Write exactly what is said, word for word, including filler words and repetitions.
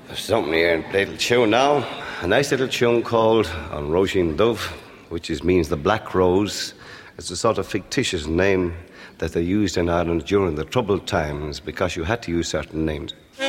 Something here, a little tune now. A nice little tune called On Roisin Dove, which is, means the Black Rose. It's a sort of fictitious name that they used in Ireland during the troubled times because you had to use certain names.